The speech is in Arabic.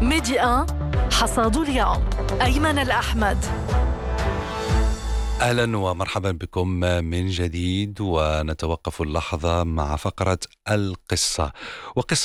ميدي 1 حصاد اليوم أيمن الأحمد. أهلا ومرحبا بكم من جديد، ونتوقف اللحظة مع فقرة القصة. وقصة